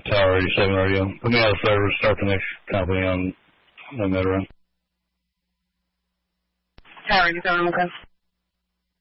Tower 87 radio. Put me out of service, start the next company on that run. Tower 87, okay.